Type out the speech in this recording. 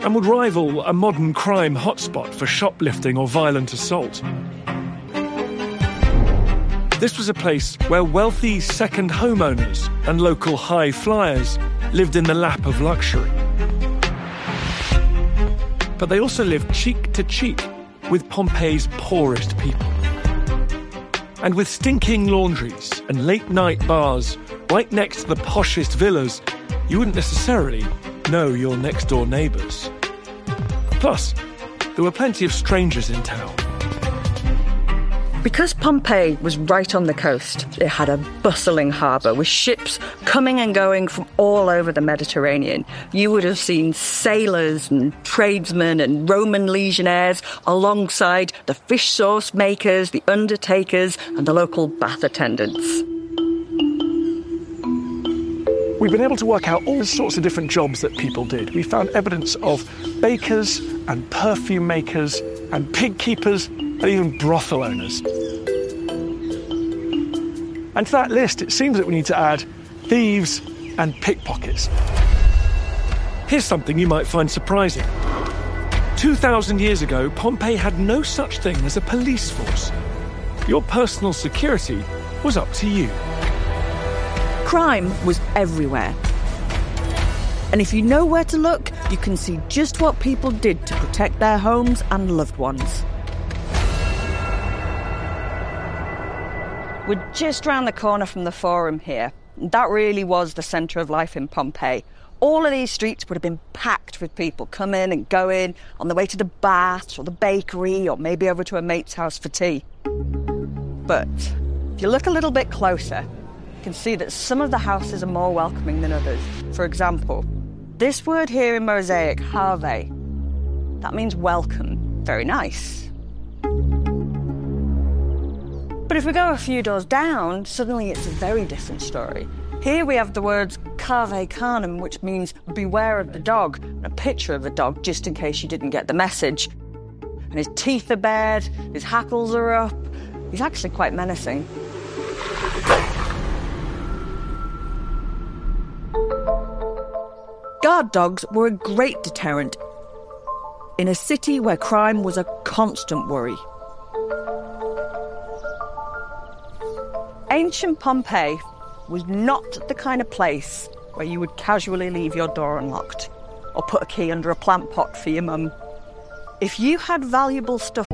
and would rival a modern crime hotspot for shoplifting or violent assault. This was a place where wealthy second homeowners and local high flyers lived in the lap of luxury. But they also lived cheek to cheek with Pompeii's poorest people. And with stinking laundries and late-night bars right next to the poshest villas, you wouldn't necessarily know your next-door neighbours. Plus, there were plenty of strangers in town. Because Pompeii was right on the coast, it had a bustling harbour with ships coming and going from all over the Mediterranean. You would have seen sailors and tradesmen and Roman legionnaires alongside the fish sauce makers, the undertakers and the local bath attendants. We've been able to work out all sorts of different jobs that people did. We found evidence of bakers and perfume makers and pig keepers and even brothel owners. And to that list, it seems that we need to add thieves and pickpockets. Here's something you might find surprising. 2,000 years ago, Pompeii had no such thing as a police force. Your personal security was up to you. Crime was everywhere. And if you know where to look, you can see just what people did to protect their homes and loved ones. We're just round the corner from the Forum here. That really was the centre of life in Pompeii. All of these streets would have been packed with people coming and going on the way to the baths or the bakery or maybe over to a mate's house for tea. But if you look a little bit closer, you can see that some of the houses are more welcoming than others. For example, this word here in Mosaic, have, that means welcome. Very nice. But if we go a few doors down, suddenly it's a very different story. Here we have the words cave canem, which means beware of the dog, and a picture of a dog just in case you didn't get the message. And his teeth are bared, his hackles are up. He's actually quite menacing. Guard dogs were a great deterrent in a city where crime was a constant worry. Ancient Pompeii was not the kind of place where you would casually leave your door unlocked or put a key under a plant pot for your mum. If you had valuable stuff